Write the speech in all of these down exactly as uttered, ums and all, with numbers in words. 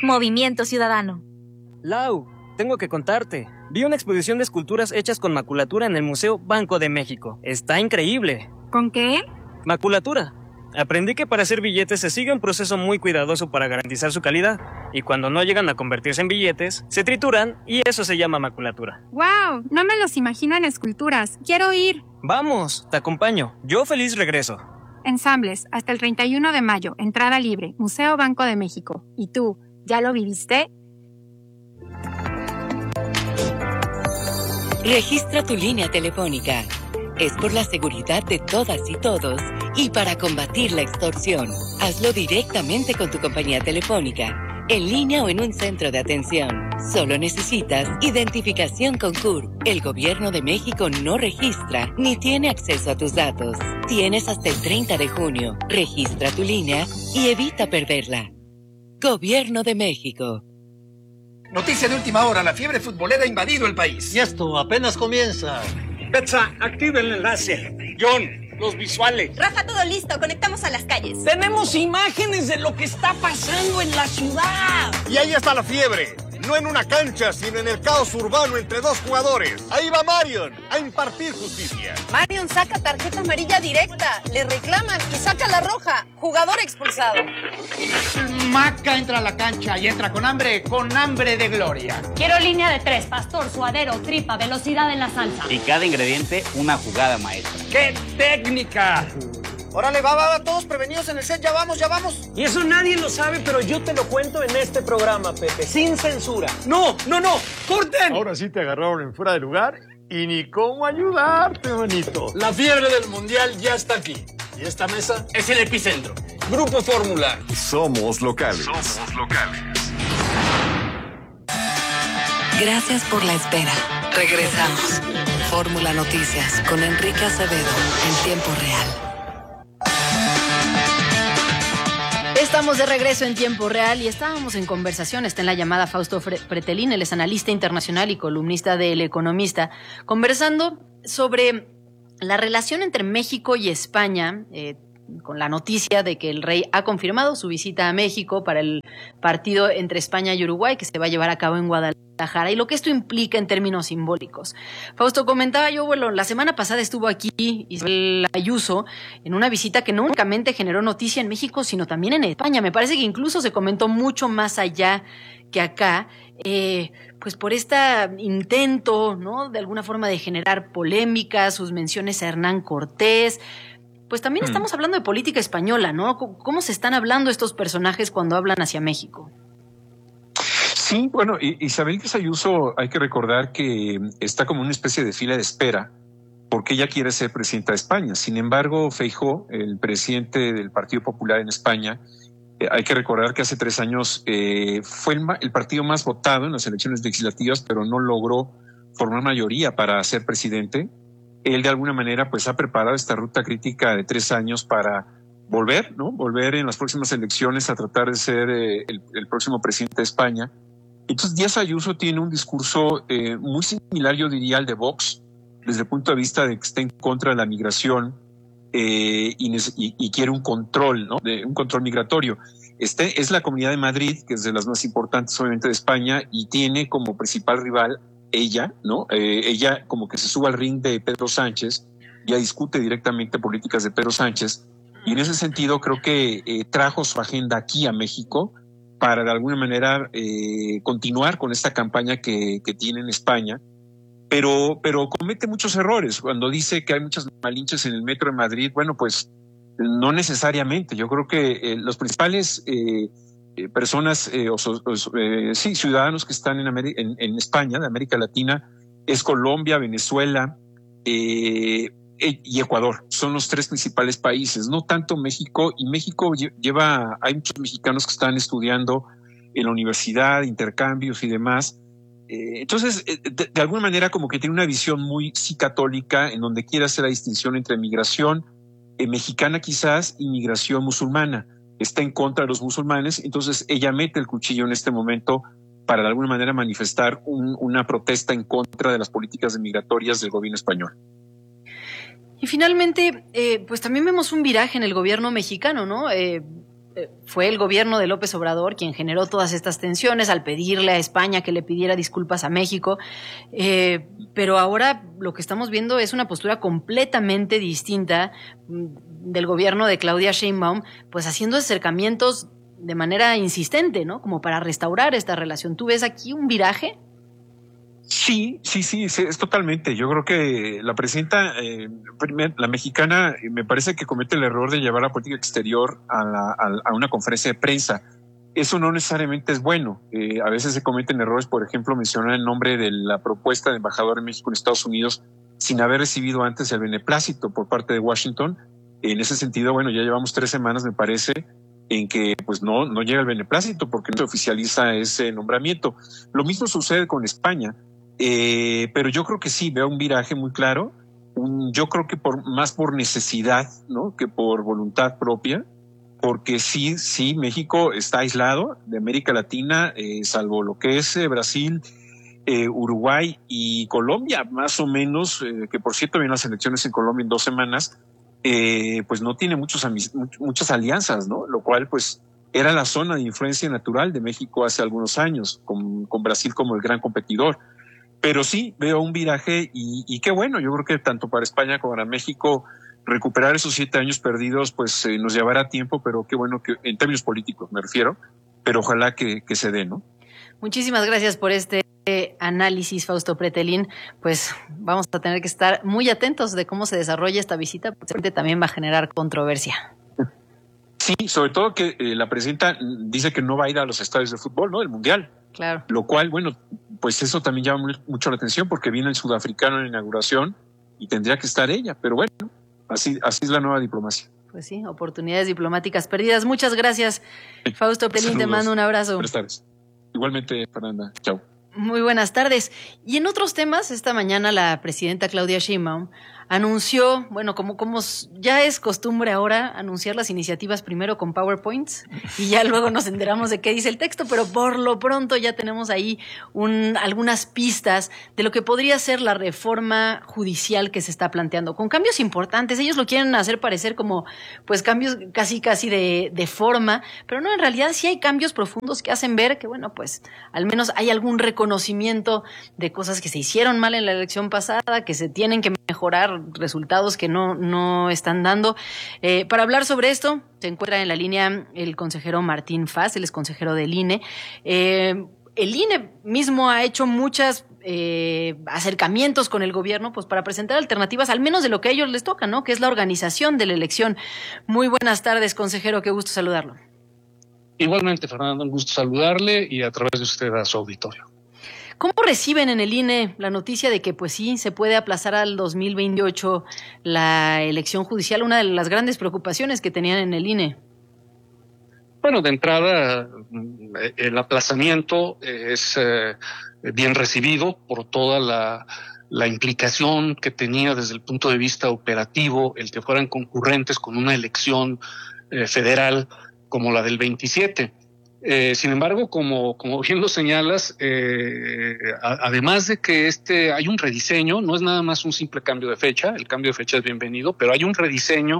Movimiento Ciudadano. Lau, tengo que contarte. Vi una exposición de esculturas hechas con maculatura en el Museo Banco de México. Está increíble. ¿Con qué? Maculatura. Aprendí que para hacer billetes se sigue un proceso muy cuidadoso para garantizar su calidad. Y cuando no llegan a convertirse en billetes, se trituran y eso se llama maculatura. ¡Wow! No me los imagino en esculturas. Quiero ir. Vamos, te acompaño. Yo feliz regreso. Ensambles, hasta el treinta y uno de mayo. Entrada libre. Museo Banco de México. ¿Y tú, ya lo viviste? Registra tu línea telefónica. Es por la seguridad de todas y todos y para combatir la extorsión. Hazlo directamente con tu compañía telefónica, en línea o en un centro de atención. Solo necesitas identificación con C U R P. El Gobierno de México no registra ni tiene acceso a tus datos. Tienes hasta el treinta de junio. Registra tu línea y evita perderla. Gobierno de México. Noticia de última hora, la fiebre futbolera ha invadido el país. Y esto apenas comienza. Betsa, activa el enlace. John, los visuales. Rafa, todo listo, conectamos a las calles. Tenemos imágenes de lo que está pasando en la ciudad. Y ahí está la fiebre. No en una cancha, sino en el caos urbano entre dos jugadores. Ahí va Marion a impartir justicia. Marion saca tarjeta amarilla directa, le reclaman y saca la roja. Jugador expulsado. Maca entra a la cancha y entra con hambre, con hambre de gloria. Quiero línea de tres, pastor, suadero, tripa, velocidad en la salsa. Y cada ingrediente, una jugada maestra. ¡Qué técnica! Órale, va, va, va, todos prevenidos en el set, ya vamos, ya vamos. Y eso nadie lo sabe, pero yo te lo cuento en este programa, Pepe, sin censura. ¡No, no, no! ¡Corten! Ahora sí te agarraron en fuera de lugar y ni cómo ayudarte, manito. La fiebre del mundial ya está aquí. Y esta mesa es el epicentro. Grupo Fórmula. Somos locales. Somos locales. Gracias por la espera. Regresamos. Fórmula Noticias con Enrique Acevedo en tiempo real. Estamos de regreso en tiempo real y estábamos en conversación. Está en la llamada Fausto Pretelín, él es analista internacional y columnista de El Economista, conversando sobre la relación entre México y España, eh, con la noticia de que el rey ha confirmado su visita a México para el partido entre España y Uruguay que se va a llevar a cabo en Guadalajara y lo que esto implica en términos simbólicos. Fausto, comentaba yo, bueno, la semana pasada estuvo aquí Isabel Ayuso en una visita que no únicamente generó noticia en México, sino también en España. Me parece que incluso se comentó mucho más allá que acá, eh, pues por este intento, ¿no?, de alguna forma de generar polémica, sus menciones a Hernán Cortés. Pues también estamos hmm. hablando de política española, ¿no? ¿Cómo se están hablando estos personajes cuando hablan hacia México? Sí, bueno, Isabel Ayuso, hay que recordar que está como una especie de fila de espera porque ella quiere ser presidenta de España. Sin embargo, Feijóo, el presidente del Partido Popular en España, eh, hay que recordar que hace tres años eh, fue el, el partido más votado en las elecciones legislativas, pero no logró formar mayoría para ser presidente. Él de alguna manera pues ha preparado esta ruta crítica de tres años para volver, ¿no? Volver en las próximas elecciones a tratar de ser eh, el, el próximo presidente de España. Entonces Díaz Ayuso tiene un discurso eh, muy similar, yo diría, al de Vox, desde el punto de vista de que está en contra de la migración eh, y, y, y quiere un control, ¿no? De, un control migratorio. Este es la Comunidad de Madrid, que es de las más importantes obviamente de España, y tiene como principal rival ella, ¿no? Eh, ella como que se sube al ring de Pedro Sánchez, ya discute directamente políticas de Pedro Sánchez, y en ese sentido creo que eh, trajo su agenda aquí a México para de alguna manera eh, continuar con esta campaña que, que tiene en España, pero, pero comete muchos errores. Cuando dice que hay muchas malinches en el metro de Madrid, bueno, pues no necesariamente. Yo creo que eh, los principales eh, Eh, personas, eh, o, o eh, sí, ciudadanos que están en, Ameri- en, en España, de América Latina, es Colombia, Venezuela eh, eh, y Ecuador. Son los tres principales países, no tanto México. Y México lleva, hay muchos mexicanos que están estudiando en la universidad, intercambios y demás. Eh, entonces, eh, de, de alguna manera como que tiene una visión muy sí católica en donde quiere hacer la distinción entre migración eh, mexicana quizás y migración musulmana. Está en contra de los musulmanes, entonces ella mete el cuchillo en este momento para de alguna manera manifestar un, una protesta en contra de las políticas migratorias del gobierno español. Y finalmente, eh, pues también vemos un viraje en el gobierno mexicano, ¿no? Eh, fue el gobierno de López Obrador quien generó todas estas tensiones al pedirle a España que le pidiera disculpas a México, eh, pero ahora lo que estamos viendo es una postura completamente distinta del gobierno de Claudia Sheinbaum, pues haciendo acercamientos de manera insistente, ¿no? Como para restaurar esta relación. ¿Tú ves aquí un viraje? Sí, sí, sí, sí, es totalmente. Yo creo que la presidenta, eh, la mexicana, me parece que comete el error de llevar la política exterior a, la, a, a una conferencia de prensa. Eso no necesariamente es bueno. Eh, a veces se cometen errores, por ejemplo, mencionar el nombre de la propuesta de embajador de México en Estados Unidos sin haber recibido antes el beneplácito por parte de Washington. En ese sentido, bueno, ya llevamos tres semanas, me parece, en que pues no, no llega el beneplácito porque no se oficializa ese nombramiento. Lo mismo sucede con España. Eh, pero yo creo que sí, veo un viraje muy claro, un, yo creo que por más por necesidad, ¿no? Que por voluntad propia, porque sí, sí, México está aislado de América Latina, eh, salvo lo que es eh, Brasil, eh, Uruguay y Colombia, más o menos, eh, que por cierto vienen las elecciones en Colombia en dos semanas, eh, pues no tiene muchos muchas alianzas, ¿no? Lo cual pues era la zona de influencia natural de México hace algunos años, con, con Brasil como el gran competidor. Pero sí, veo un viraje y, y qué bueno, yo creo que tanto para España como para México recuperar esos siete años perdidos pues eh, nos llevará tiempo, pero qué bueno que en términos políticos me refiero, pero ojalá que, que se dé, ¿no? Muchísimas gracias por este análisis, Fausto Pretelín. Pues vamos a tener que estar muy atentos de cómo se desarrolla esta visita, porque también va a generar controversia. Sí, sobre todo que eh, la presidenta dice que no va a ir a los estadios de fútbol, ¿no? Del Mundial. Claro. Lo cual, bueno, pues eso también llama mucho la atención porque viene el sudafricano en la inauguración y tendría que estar ella, pero bueno, así, así es la nueva diplomacia. Pues sí, oportunidades diplomáticas perdidas. Muchas gracias, Fausto Pretelín, te mando un abrazo. Buenas tardes. Igualmente, Fernanda. Chao. Muy buenas tardes. Y en otros temas, esta mañana la presidenta Claudia Sheinbaum anunció, bueno, como, como ya es costumbre ahora, anunciar las iniciativas primero con PowerPoints y ya luego nos enteramos de qué dice el texto, pero por lo pronto ya tenemos ahí un, algunas pistas de lo que podría ser la reforma judicial que se está planteando, con cambios importantes. Ellos lo quieren hacer parecer como, pues, cambios casi, casi de, de forma, pero no, en realidad sí hay cambios profundos que hacen ver que, bueno, pues, al menos hay algún reconocimiento de cosas que se hicieron mal en la elección pasada, que se tienen que mejorar, resultados que no, no están dando. Eh, para hablar sobre esto, se encuentra en la línea el consejero Martín Faz, él es consejero del I N E. Eh, el I N E mismo ha hecho muchas eh, acercamientos con el gobierno, pues para presentar alternativas, al menos de lo que a ellos les toca, ¿no? Que es la organización de la elección. Muy buenas tardes, consejero, qué gusto saludarlo. Igualmente, Fernando, un gusto saludarle y a través de usted a su auditorio. ¿Cómo reciben en el I N E la noticia de que pues sí se puede aplazar al dos mil veintiocho la elección judicial? Una de las grandes preocupaciones que tenían en el I N E. Bueno, de entrada, el aplazamiento es eh, bien recibido por toda la, la implicación que tenía desde el punto de vista operativo el que fueran concurrentes con una elección eh, federal como la del veintisiete. Eh, sin embargo, como, como bien lo señalas, eh, a, además de que este hay un rediseño, no es nada más un simple cambio de fecha, el cambio de fecha es bienvenido, pero hay un rediseño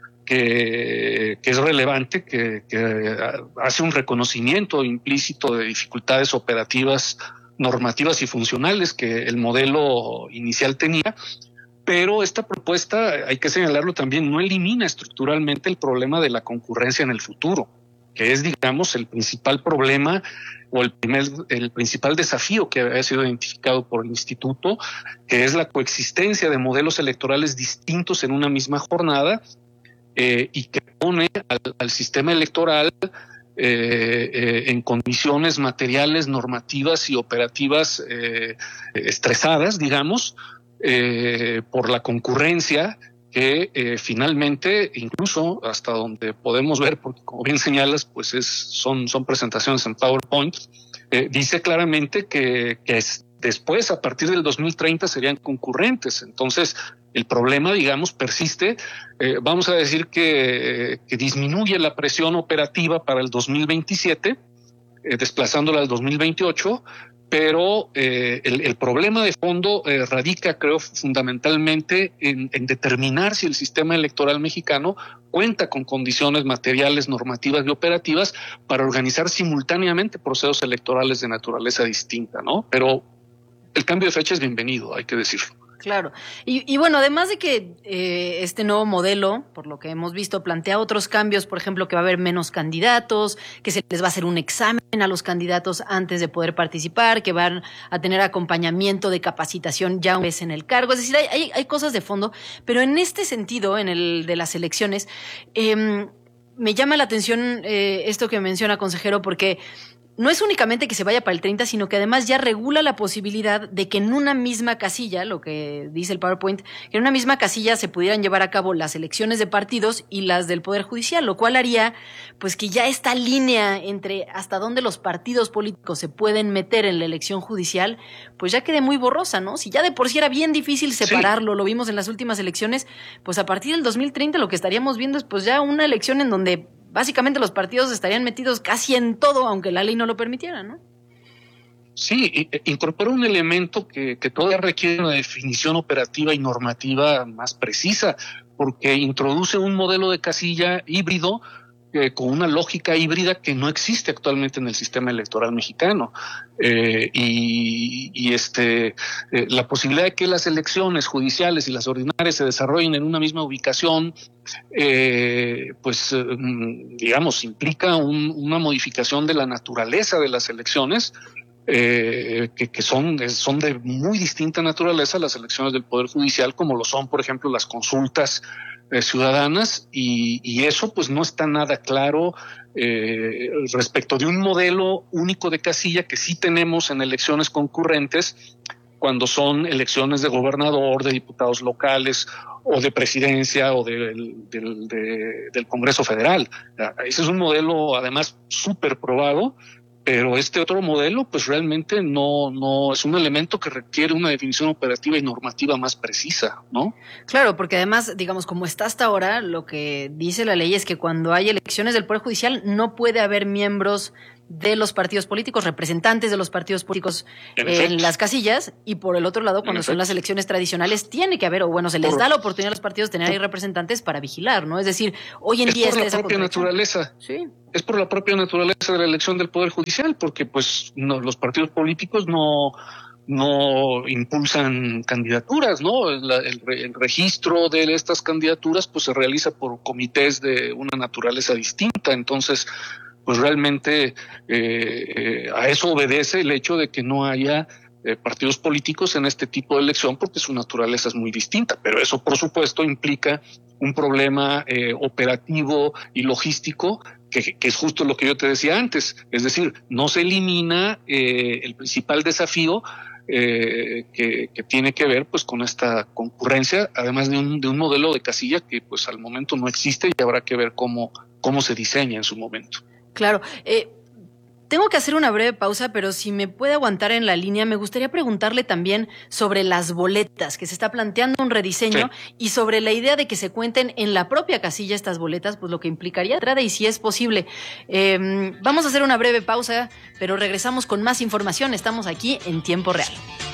que, que es relevante, que, que hace un reconocimiento implícito de dificultades operativas, normativas y funcionales que el modelo inicial tenía. Pero esta propuesta, hay que señalarlo también, no elimina estructuralmente el problema de la concurrencia en el futuro, que es, digamos, el principal problema o el primer, el principal desafío que ha sido identificado por el Instituto, que es la coexistencia de modelos electorales distintos en una misma jornada eh, y que pone al, al sistema electoral eh, eh, en condiciones materiales, normativas y operativas eh, estresadas, digamos, eh, por la concurrencia que eh, finalmente, incluso hasta donde podemos ver, porque como bien señalas, pues es, son, son presentaciones en PowerPoint, eh, dice claramente que, que es, después, a partir del dos mil treinta, serían concurrentes. Entonces, el problema, digamos, persiste. Eh, vamos a decir que, que disminuye la presión operativa para el dos mil veintisiete, eh, desplazándola al dos mil veintiocho, pero eh, el, el problema de fondo eh, radica, creo, fundamentalmente en, en determinar si el sistema electoral mexicano cuenta con condiciones materiales, normativas y operativas para organizar simultáneamente procesos electorales de naturaleza distinta, ¿no? Pero el cambio de fecha es bienvenido, hay que decirlo. Claro. Y, y bueno, además de que eh, este nuevo modelo, por lo que hemos visto, plantea otros cambios, por ejemplo, que va a haber menos candidatos, que se les va a hacer un examen a los candidatos antes de poder participar, que van a tener acompañamiento de capacitación ya una vez en el cargo. Es decir, hay, hay, hay cosas de fondo, pero en este sentido, en el de las elecciones, eh, me llama la atención eh, esto que menciona, consejero, porque no es únicamente que se vaya para el treinta, sino que además ya regula la posibilidad de que en una misma casilla, lo que dice el PowerPoint, que en una misma casilla se pudieran llevar a cabo las elecciones de partidos y las del Poder Judicial, lo cual haría pues que ya esta línea entre hasta dónde los partidos políticos se pueden meter en la elección judicial, pues ya quede muy borrosa, ¿no? Si ya de por sí era bien difícil separarlo, sí. Lo vimos en las últimas elecciones, pues a partir del dos mil treinta lo que estaríamos viendo es pues ya una elección en donde básicamente los partidos estarían metidos casi en todo, aunque la ley no lo permitiera, ¿no? Sí, incorpora un elemento que, que todavía requiere una definición operativa y normativa más precisa, porque introduce un modelo de casilla híbrido eh, con una lógica híbrida que no existe actualmente en el sistema electoral mexicano. Eh, y, y este eh, la posibilidad de que las elecciones judiciales y las ordinarias se desarrollen en una misma ubicación, eh, pues eh, digamos, implica un, una modificación de la naturaleza de las elecciones, eh, que, que son, son de muy distinta naturaleza las elecciones del Poder Judicial, como lo son, por ejemplo, las consultas eh, ciudadanas, y, y eso pues no está nada claro Eh, respecto de un modelo único de casilla que sí tenemos en elecciones concurrentes cuando son elecciones de gobernador, de diputados locales o de presidencia o de, de, de, del Congreso Federal. Ese es un modelo además súper probado, pero este otro modelo pues realmente no, no es un elemento que requiere una definición operativa y normativa más precisa, ¿no? Claro, porque además, digamos, como está hasta ahora, lo que dice la ley es que cuando hay elecciones del Poder Judicial no puede haber miembros de los partidos políticos, representantes de los partidos políticos en, en las casillas, y por el otro lado, cuando son las elecciones tradicionales, tiene que haber, o bueno, se les por, da la oportunidad a los partidos de tener ahí representantes para vigilar, ¿no? Es decir, hoy en es día por está la propia naturaleza. Sí. Es por la propia naturaleza de la elección del Poder Judicial, porque pues no, los partidos políticos no no impulsan candidaturas, ¿no? La, el, el registro de estas candidaturas pues se realiza por comités de una naturaleza distinta, entonces pues realmente eh, eh, a eso obedece el hecho de que no haya eh, partidos políticos en este tipo de elección, porque su naturaleza es muy distinta, pero eso por supuesto implica un problema eh, operativo y logístico que, que es justo lo que yo te decía antes, es decir, no se elimina eh, el principal desafío eh, que, que tiene que ver pues con esta concurrencia, además de un, de un modelo de casilla que pues al momento no existe y habrá que ver cómo, cómo se diseña en su momento. Claro, eh, tengo que hacer una breve pausa, pero si me puede aguantar en la línea, me gustaría preguntarle también sobre las boletas, que se está planteando un rediseño, sí. Y sobre la idea de que se cuenten en la propia casilla estas boletas, pues lo que implicaría entrada y si es posible. Eh, vamos a hacer una breve pausa, pero regresamos con más información. Estamos aquí en tiempo real.